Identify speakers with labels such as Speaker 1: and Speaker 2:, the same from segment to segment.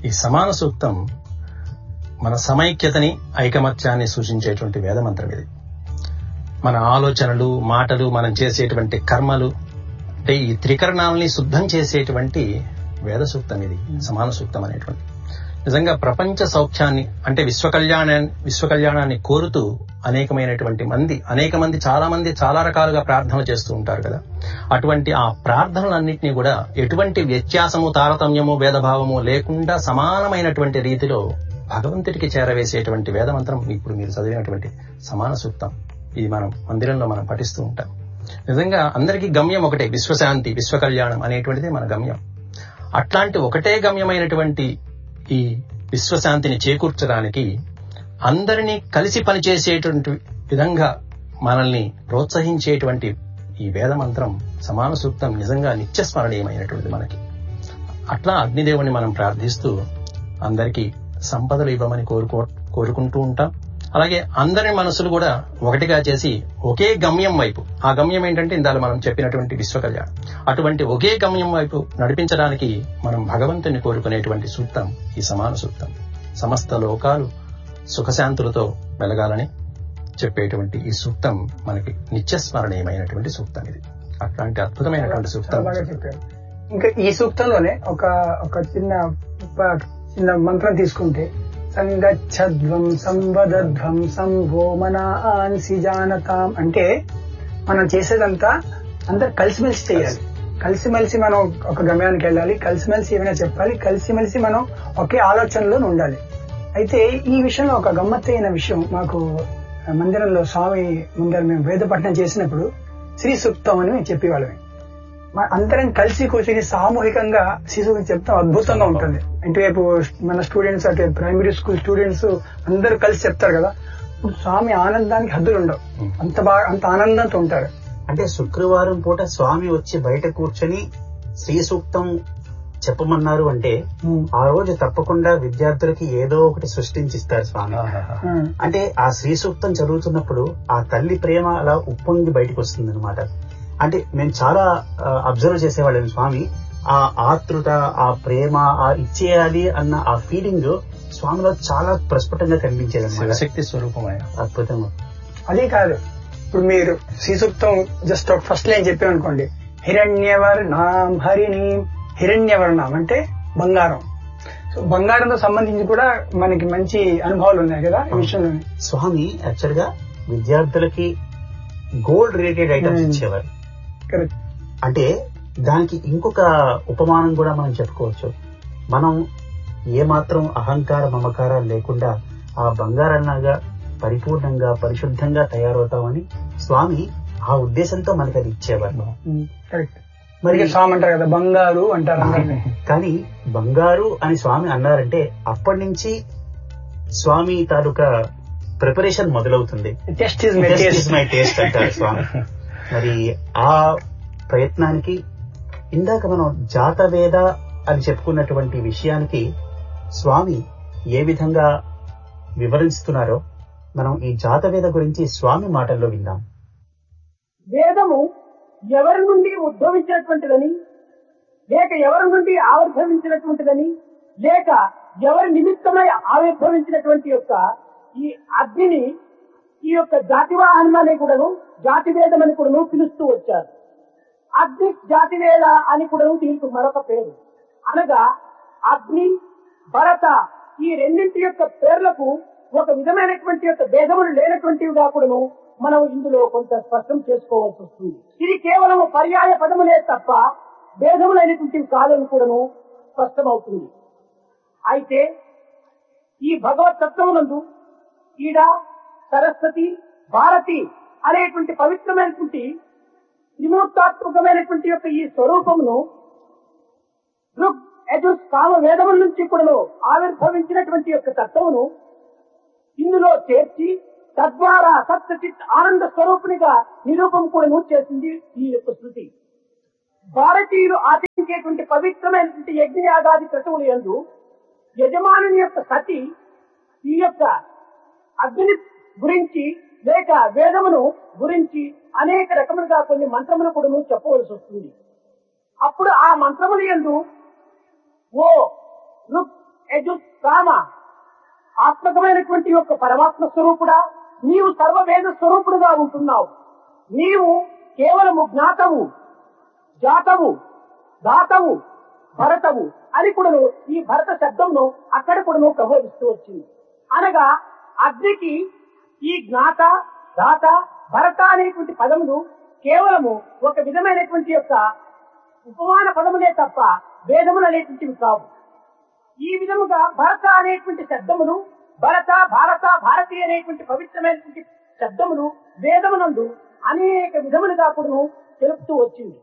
Speaker 1: ఈ సమాన సూక్తం మన సమైక్యతని, ఐకమత్యాన్ని సూచించేటువంటి వేదమంత్రం ఇది. మన ఆలోచనలు, మాటలు, మనం చేసేటువంటి కర్మలు, అంటే ఈ త్రికరణాలని శుద్ధం చేసేటువంటి వేద సూక్తం ఇది, సమాన సూక్తం అనేటువంటి. నిజంగా ప్రపంచ సౌఖ్యాన్ని, అంటే విశ్వకళ్యాణాన్ని కోరుతూ అనేక మంది చాలా రకాలుగా ప్రార్థనలు చేస్తూ ఉంటారు కదా. అటువంటి ఆ ప్రార్థనలన్నింటినీ కూడా ఎటువంటి వ్యత్యాసము, తారతమ్యము, భేదభావము లేకుండా సమానమైనటువంటి రీతిలో భగవంతుడికి చేరవేసేటువంటి వేదమంత్రం ఇప్పుడు మీరు చదివినటువంటి సమాన సూక్తం. ఇది మనం మందిరంలో మనం పఠిస్తూ ఉంటాం. నిజంగా అందరికీ గమ్యం ఒకటే, విశ్వశాంతి, విశ్వకళ్యాణం అనేటువంటిది మన గమ్యం. అట్లాంటి ఒకటే గమ్యమైనటువంటి ఈ విశ్వశాంతిని చేకూర్చడానికి అందరినీ కలిసి పనిచేసేటువంటి విధంగా మనల్ని ప్రోత్సహించేటువంటి ఈ వేదమంత్రం సమాన సూక్తం నిజంగా నిత్యస్మరణీయమైనటువంటిది మనకి. అట్లా అగ్నిదేవుని మనం ప్రార్థిస్తూ అందరికీ సంపదలు ఇవ్వమని కోరుకుంటూ ఉంటాం. అలాగే అందరి మనసులు కూడా ఒకటిగా చేసి ఒకే గమ్యం వైపు, ఆ గమ్యం ఏంటంటే ఇందాక మనం చెప్పినటువంటి విశ్వకళ్యాణం, అటువంటి ఒకే గమ్యం వైపు నడిపించడానికి మనం భగవంతుని కోరుకునేటువంటి సూక్తం ఈ సమాన సూక్తం. సమస్త లోకాలు సుఖశాంతులతో వెలగాలని చెప్పేటువంటి ఈ సూక్తం మనకి నిత్యస్మరణీయమైనటువంటి సూక్తం ఇది. అట్లాంటి అద్భుతమైనటువంటి సూక్తం.
Speaker 2: ఇంకా ఈ సూక్తంలోనే ఒక చిన్న మంత్రం తీసుకుంటే, సంగచ్చధ్వం సంవదధ్వం సంభో మనాన్సి జానతాం, అంటే మనం చేసేదంతా అందరు కలిసిమెలిసి చేయాలి. కలిసిమెలిసి మనం ఒక గమ్యానికి వెళ్ళాలి, కలిసిమెలిసి ఏమైనా చెప్పాలి, కలిసిమెలిసి మనం ఒకే ఆలోచనలో ఉండాలి. అయితే ఈ విషయంలో ఒక గమ్మత్తైన విషయం, మాకు మందిరంలో స్వామి ముందర మేము వేద పఠనం చేసినప్పుడు శ్రీ సూక్తం అని మేము చెప్పేవాళ్ళమే. అందరం కలిసి కూర్చొని సామూహికంగా శ్రీ సూక్తం చెప్తాం, అద్భుతంగా ఉంటుంది. ఇటువైపు మన స్టూడెంట్స్, అటు ప్రైమరీ స్కూల్ స్టూడెంట్స్ అందరూ కలిసి చెప్తారు కదా. ఇప్పుడు స్వామి ఆనందానికి హద్దులు ఉండవు, అంత ఆనందంతో ఉంటారు.
Speaker 3: అంటే శుక్రవారం పూట స్వామి వచ్చి బయట కూర్చొని శ్రీ సూక్తం చెప్పమన్నారు అంటే ఆ రోజు తప్పకుండా విద్యార్థులకి ఏదో ఒకటి సృష్టించిస్తారు స్వామి. అంటే ఆ శ్రీ సూక్తం చదువుతున్నప్పుడు ఆ తల్లి ప్రేమ అలా ఉప్పొంగి బయటకు వస్తుంది అనమాట. అంటే మేము చాలా అబ్జర్వ్ చేసేవాళ్ళం, స్వామి ఆ ఆతృత, ఆ ప్రేమ, ఆ ఇచ్చేయాలి అన్న ఆ ఫీలింగ్ స్వామిలో చాలా ప్రస్ఫుటంగా కనిపించేది అనమాట.
Speaker 1: శక్తి స్వరూపమైన
Speaker 3: అద్భుతంగా.
Speaker 2: అదే కాదు, ఇప్పుడు మీరు శ్రీ సూక్తం జస్ట్ ఒక ఫస్ట్ లైన్ చెప్పామనుకోండి, హిరణ్యవర్ణాం హరిణీం. హిరణ్యవర్ణం అంటే బంగారం. సో బంగారంతో సంబంధించి కూడా మనకి మంచి అనుభవాలు ఉన్నాయి కదా ఈ విషయంలో.
Speaker 3: స్వామి యాక్చువల్ గా విద్యార్థులకి గోల్డ్ రిలేటెడ్ ఐటమ్స్ ఇచ్చేవారు. అంటే దానికి ఇంకొక ఉపమానం కూడా మనం చెప్పుకోవచ్చు. మనం ఏమాత్రం అహంకార మమకారాలు లేకుండా ఆ బంగారంలాగా పరిపూర్ణంగా పరిశుద్ధంగా తయారవుతామని స్వామి ఆ ఉద్దేశంతో మనకి అది ఇచ్చేవారు.
Speaker 2: మరి స్వామి అంటారు కదా బంగారు అంటారు.
Speaker 3: కానీ బంగారు అని స్వామి అన్నారంటే అప్పటి నుంచి స్వామి తాలూకా ప్రిపరేషన్ మొదలవుతుంది. టెస్ట్ ఇస్ మై టేస్ట్ అంటారు స్వామి. మరి ఆ ప్రయత్నానికి ఇందాక మనం జాతవేద అని చెప్పుకున్నటువంటి విషయానికి స్వామి ఏ విధంగా వివరిస్తున్నారో మనం ఈ జాతవేద గురించి స్వామి మాటల్లో విందాం.
Speaker 4: వేదము ఎవరి నుండి ఉద్భవించినటువంటిదని, లేక ఎవరి నుండి ఆవిర్భవించినటువంటిదని, లేక ఎవరి నిమిత్తమై ఆవిర్భవించినటువంటి యొక్క ఈ అగ్నిని ఈ యొక్క జాతివాహనం అని కూడాను, జాతివేదం అని కూడాను పిలుస్తూ వచ్చారు. అగ్ని జాతివేద అని కూడాను దీనికి మరొక పేరు. అనగా అగ్ని, భరత ఈ రెండింటి యొక్క పేర్లకు ఒక విధమైనటువంటి యొక్క భేదములు లేనటువంటివిగా కూడాను మనం ఇందులో కొంత స్పష్టం చేసుకోవాల్సి వస్తుంది. ఇది కేవలం పర్యాయ పదములే తప్ప భేదములైనటువంటివి కాదని కూడాను స్పష్టమవుతుంది. అయితే ఈ భగవత్ తత్వమునందు ఈడ సరస్వతి, భారతి అనేటువంటి పవిత్రమైనటువంటి త్రిమూర్తాత్మకమైనటువంటి యొక్క ఈ స్వరూపమును ఋగ్, యజుర్, సామ వేదముల నుంచి కూడాను ఆవిర్భవించినటువంటి యొక్క తత్వమును ఇందులో చేర్చి తద్వారా సత్యచిత్ ఆనంద స్వరూపునిగా నిరూపం కూడా చేసింది ఈ యొక్క శృతి. భారతీయులు ఆచరించేటువంటి పవిత్రమైనటువంటి యజ్ఞయాగాది క్రతువుల యందు యజమానుని యొక్క సతి ఈ యొక్క అగ్ని గురించి లేక వేదమును గురించి అనేక రకములుగా కొన్ని మంత్రములు కూడా చెప్పవలసి వస్తుంది. అప్పుడు ఆ మంత్రముల యందు ఓ ఋక్, యజుస్సామ ఆత్మకమైనటువంటి యొక్క పరమాత్మ స్వరూపుడా, నీవు సర్వవేద స్వరూపుడుగా ఉంటున్నావు. నీవు కేవలము జ్ఞాతవు, జాతవు, దాతవు, భరతవు అని కూడాను ఈ భరత శబ్దంను అక్కడ కూడాను ప్రబోధిస్తూ వచ్చింది. అనగా అగ్నికి ఈ జ్ఞాత, దాత, భరత అనేటువంటి పదములు కేవలము ఒక విధమైనటువంటి యొక్క ఉపమాన పదములే తప్ప వేదములు అనేటువంటివి కావు. ఈ విధముగా భరత అనేటువంటి శబ్దములు, భరత, భారత, భారతి అనేటువంటి పవిత్రమైనటువంటి శబ్దములు వేదమునందు అనేక విధములుగా కూడాను తెలుపుతూ వచ్చింది.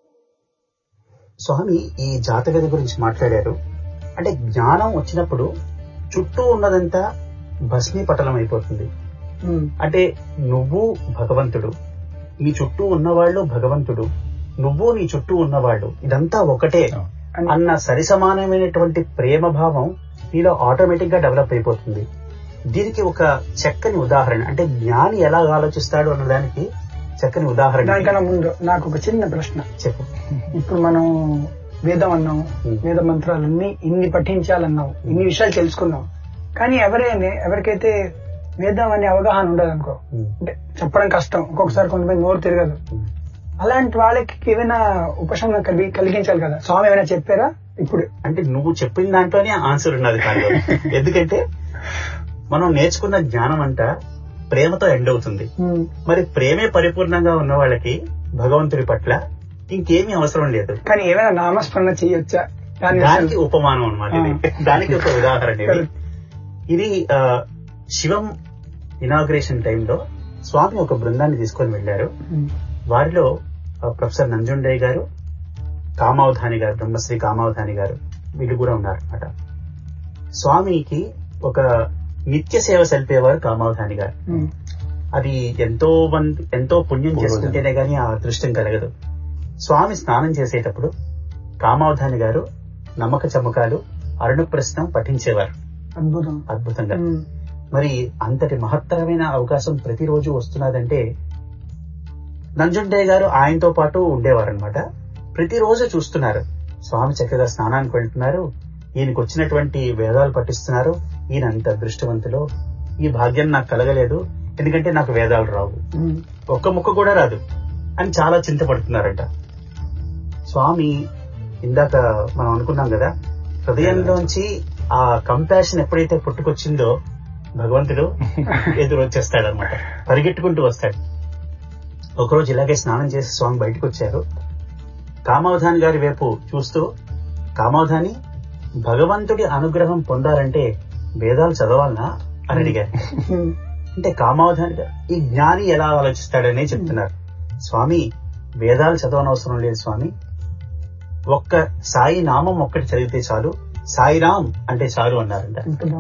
Speaker 3: స్వామి ఈ జాతగది గురించి మాట్లాడారు. అంటే జ్ఞానం వచ్చినప్పుడు చుట్టూ ఉన్నదంతా భస్మీపటలం అయిపోతుంది. అంటే నువ్వు భగవంతుడు, నీ చుట్టూ ఉన్నవాళ్ళు భగవంతుడు, నువ్వు నీ చుట్టూ ఉన్నవాళ్ళు ఇదంతా ఒకటే అన్న సరిసమానమైనటువంటి ప్రేమ భావం నీలో ఆటోమేటిక్ గా డెవలప్ అయిపోతుంది. దీనికి ఒక చక్కని ఉదాహరణ, అంటే జ్ఞాని ఎలా ఆలోచిస్తాడు అన్నదానికి చక్కని ఉదాహరణ.
Speaker 2: దానికన్నా ముందు నాకు ఒక చిన్న ప్రశ్న.
Speaker 3: చెప్పు.
Speaker 2: ఇప్పుడు మనం వేదం అన్నాం, వేద మంత్రాలన్నీ ఇన్ని పఠించాలన్నాం, ఇన్ని విషయాలు తెలుసుకున్నాం. కానీ ఎవరికైతే వేదం అనే అవగాహన ఉండదు అనుకో, అంటే చెప్పడం కష్టం, ఒక్కొక్కసారి కొంతమంది నోరు తిరగదు. అలాంటి వాళ్ళకి ఏమైనా ఉపశమనం కలిగించాలి కదా. స్వామి ఏమైనా చెప్పారా ఇప్పుడు?
Speaker 3: అంటే నువ్వు చెప్పిన దాంట్లోనే ఆన్సర్ ఉన్నది కాదు. ఎందుకంటే మనం నేర్చుకున్న జ్ఞానం అంతా ప్రేమతో ఎండ్ అవుతుంది. మరి ప్రేమే పరిపూర్ణంగా ఉన్న వాళ్ళకి భగవంతుడి పట్ల ఇంకేమీ అవసరం లేదు.
Speaker 2: కానీ ఏమైనా నామస్మరణ చేయొచ్చా?
Speaker 3: దానికి ఉపమానం అనమాట. దానికి ఒక ఉదాహరణ ఇది. శివం ఇనాగ్రేషన్ టైంలో స్వామి ఒక బృందాన్ని తీసుకొని వెళ్లారు. వారిలో ప్రొఫెసర్ నంజుండయ్య గారు, కామావధాని గారు, బ్రహ్మశ్రీ కామావధాని గారు, వీళ్ళు కూడా ఉన్నారనమాట. స్వామికి ఒక నిత్య సేవ సలిపేవారు కామావధాని గారు. అది ఎంతో పుణ్యం చేసుకుంటేనే గానీ ఆ అదృష్టం కలగదు. స్వామి స్నానం చేసేటప్పుడు కామావధాని గారు నమ్మక చమకాలు, అరుణప్రశ్నం పఠించేవారు అద్భుతంగా. మరి అంతటి మహత్తరమైన అవకాశం ప్రతిరోజు వస్తున్నదంటే నంజుండయ్య గారు ఆయనతో పాటు ఉండేవారనమాట. ప్రతిరోజు చూస్తున్నారు స్వామి చక్కగా స్నానానికి వెళ్తున్నారు, ఈయనకు వచ్చినటువంటి వేదాలు పఠిస్తున్నారు, ఈయన అంత అదృష్టవంతులు, ఈ భాగ్యం నాకు కలగలేదు ఎందుకంటే నాకు వేదాలు రావు, ఒక్క ముక్క కూడా రాదు అని చాలా చింతపడుతున్నారంట. స్వామి ఇందాక మనం అనుకున్నాం కదా, హృదయంలోంచి ఆ కంపాషన్ ఎప్పుడైతే పుట్టుకొచ్చిందో భగవంతుడు ఎదురు వచ్చేస్తాడనమాట, పరిగెట్టుకుంటూ వస్తాడు. ఒకరోజు ఇలాగే స్నానం చేసి స్వామి బయటకు వచ్చారు. కామావధాని గారి వైపు చూస్తూ, కామావధాని, భగవంతుడి అనుగ్రహం పొందాలంటే వేదాలు చదవాలనా అని అడిగారు. అంటే కామావధాని గారు ఈ జ్ఞాని ఎలా ఆలోచిస్తాడనే చెప్తున్నారు. స్వామి వేదాలు చదవనవసరం లేదు స్వామి, ఒక్క సాయి నామం ఒక్కటి చదివితే చాలు, సాయిరామ్ అంటే చాలు అన్నారంట.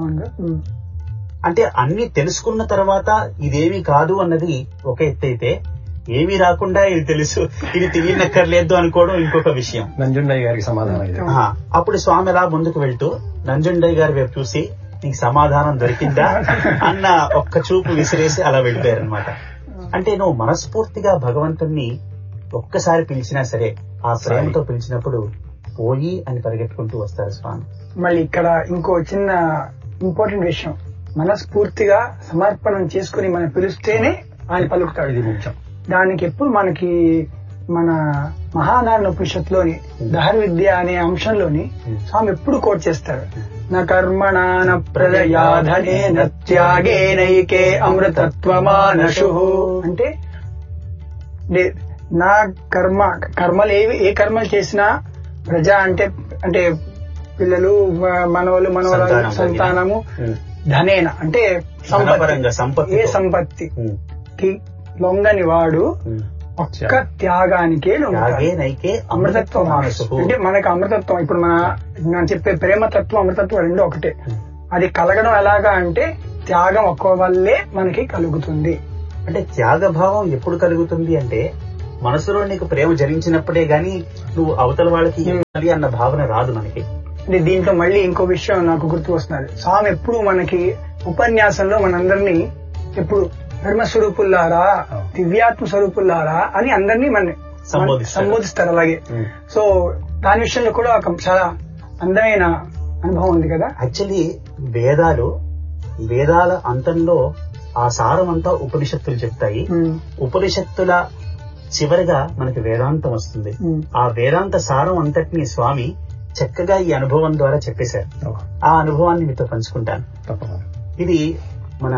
Speaker 3: అంటే అన్ని తెలుసుకున్న తర్వాత ఇదేమీ కాదు అన్నది ఒక ఎత్తైతే, ఏమీ రాకుండా ఇది తెలుసు, ఇది తెలియనక్కర్లేదు అనుకోవడం ఇంకొక విషయం.
Speaker 1: నంజుండయ్య గారికి సమాధానం.
Speaker 3: అప్పుడు స్వామి అలా ముందుకు వెళ్తూ నంజుండయ్య గారి వైపు చూసి, నీకు సమాధానం దొరికిందా అన్న ఒక్క చూపు విసిరేసి అలా వెళ్ళిపోయారనమాట. అంటే నువ్వు మనస్ఫూర్తిగా భగవంతుణ్ణి ఒక్కసారి పిలిచినా సరే, ఆ ప్రేమతో పిలిచినప్పుడు పోయి అని పరిగెట్టుకుంటూ వస్తారు స్వామి.
Speaker 2: మళ్ళీ ఇక్కడ ఇంకో చిన్న ఇంపార్టెంట్ విషయం, మనస్ఫూర్తిగా సమర్పణం చేసుకుని మనం పిలిస్తేనే ఆయన పలుకుతాడు. ఇది ముఖ్యం. దానికి ఎప్పుడు మనకి మన మహానారాయణ ఉపనిషత్తులోని దహర విద్య అనే అంశంలోని స్వామి ఎప్పుడు కోట్ చేస్తాడు, నా కర్మణ ప్రజయాధనే నత్యాగే నైకే అమృతత్వమానశు. అంటే నా కర్మలు ఏ కర్మలు చేసినా ప్రజ అంటే పిల్లలు, మనవలు, మనవరాలు, సంతానము, ధనేన అంటే సంపత్తి, ఏ సంపత్తి లొంగని వాడు ఒక్క త్యాగానికే అమృతత్వం. అంటే మనకు అమృతత్వం, ఇప్పుడు మనం చెప్పే ప్రేమతత్వం, అమృతత్వం రెండు ఒకటే. అది కలగడం ఎలాగా అంటే త్యాగం ఒక్క వల్లే మనకి కలుగుతుంది.
Speaker 3: అంటే త్యాగభావం ఎప్పుడు కలుగుతుంది అంటే మనసులో నీకు ప్రేమ జరించినప్పుడే గాని నువ్వు అవతల వాళ్ళకి ఇవ్వాలి అన్న భావన రాదు మనకి.
Speaker 2: అంటే దీంట్లో మళ్ళీ ఇంకో విషయం నాకు గుర్తు వస్తున్నది. స్వామి ఎప్పుడు మనకి ఉపన్యాసంలో మనందరినీ ఎప్పుడు ధర్మస్వరూపుల్లారా, దివ్యాత్మ స్వరూపుల్లారా అని అందరినీ మన సంబోధిస్తారు అలాగే. సో దాని విషయంలో కూడా ఒక చాలా అందమైన అనుభవం ఉంది కదా.
Speaker 3: యాక్చువల్లీ వేదాల అంతంలో ఆ సారం అంతా ఉపనిషత్తులు చెప్తాయి. ఉపనిషత్తుల చివరిగా మనకి వేదాంతం వస్తుంది. ఆ వేదాంత సారం అంతటినీ స్వామి చక్కగా ఈ అనుభవం ద్వారా చెప్పేశారు. ఆ అనుభవాన్ని మీతో పంచుకుంటాను. ఇది మన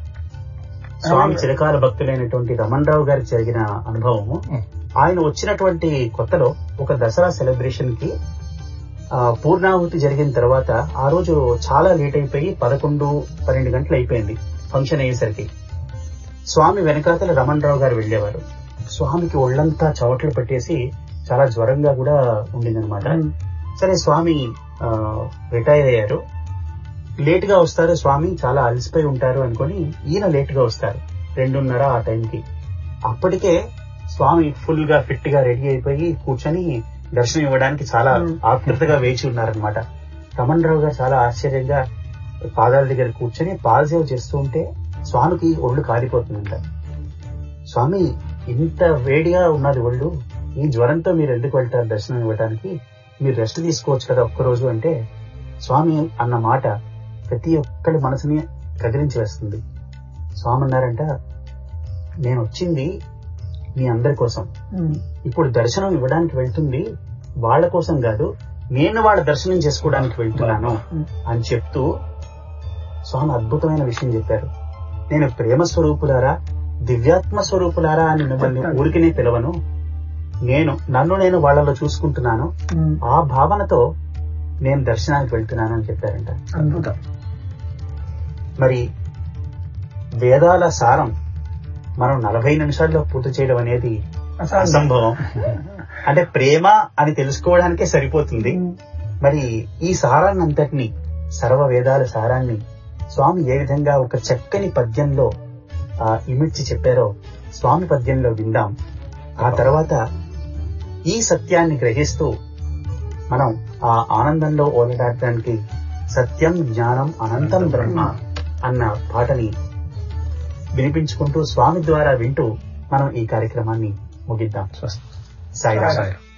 Speaker 3: స్వామి చిరకాల భక్తులైనటువంటి రమణ్ రావు గారికి జరిగిన అనుభవము. ఆయన వచ్చినటువంటి కొత్తలో ఒక దసరా సెలబ్రేషన్ కి పూర్ణాహుతి జరిగిన తర్వాత ఆ రోజు చాలా లేట్ అయిపోయి 11-12 గంటలు అయిపోయింది ఫంక్షన్ అయ్యేసరికి. స్వామి వెనకాతల రమణ్ రావు గారు వెళ్లేవారు. స్వామికి ఒళ్లంతా చవట్లు పెట్టేసి చాలా జ్వరంగా కూడా ఉండిందనమాట. సరే స్వామి రిటైర్ అయ్యారు. లేట్ గా వస్తారు స్వామి, చాలా అలసిపోయి ఉంటారు అనుకుని ఈయన లేట్ గా వస్తారు 2:30 ఆ టైంకి. అప్పటికే స్వామి ఫుల్ గా ఫిట్ గా రెడీ అయిపోయి కూర్చొని దర్శనం ఇవ్వడానికి చాలా ఆతృతగా వేచి ఉన్నారనమాట. రమణ్ రావు గారు చాలా ఆశ్చర్యంగా పాదాల దగ్గర కూర్చొని పాదసేవ చేస్తూ ఉంటే స్వామికి ఒళ్ళు కాలిపోతుందంట. స్వామి, ఇంత వేడిగా ఉన్నది ఒళ్ళు, ఈ జ్వరంతో మీరు ఎందుకు వెళ్తారు దర్శనం ఇవ్వడానికి, మీరు రెస్ట్ తీసుకోవచ్చు కదా ఒక్కరోజు అంటే, స్వామి అన్న మాట ప్రతి ఒక్కరి మనసుని కదిలించి వేస్తుంది. స్వామి అన్నారంట, నేను వచ్చింది మీ అందరి కోసం, ఇప్పుడు దర్శనం ఇవ్వడానికి వెళ్తుంది వాళ్ళ కోసం కాదు, నేను వాళ్ళ దర్శనం చేసుకోవడానికి వెళ్తున్నాను అని చెప్తూ స్వామి అద్భుతమైన విషయం చెప్పారు. నేను ప్రేమ స్వరూపులారా, దివ్యాత్మ స్వరూపులారా అని మిమ్మల్ని ఊరికినే పిలవను, నన్ను నేను వాళ్ళలో చూసుకుంటున్నాను, ఆ భావనతో నేను దర్శనానికి వెళ్తున్నాను అని చెప్పారంట.
Speaker 2: అద్భుతం.
Speaker 3: మరి వేదాల సారం మనం 40 నిమిషాల్లో పూర్తి చేయడం అనేది అసంభవం. అంటే ప్రేమ అని తెలుసుకోవడానికే సరిపోతుంది. మరి ఈ సారాన్ని అంతటినీ, సర్వ వేదాల సారాన్ని స్వామి ఏ విధంగా ఒక చక్కని పద్యంలో ఇమిడ్చి చెప్పారో స్వామి పద్యంలో విందాం. ఆ తర్వాత ఈ సత్యాన్ని గ్రహిస్తూ మనం ఆ ఆనందంలో ఓలడాడడానికి సత్యం జ్ఞానం అనంతం బ్రహ్మ అన్న పాటని వినిపించుకుంటూ స్వామి ద్వారా వింటూ మనం ఈ కార్యక్రమాన్ని ముగిద్దాం. సాయిరామ్.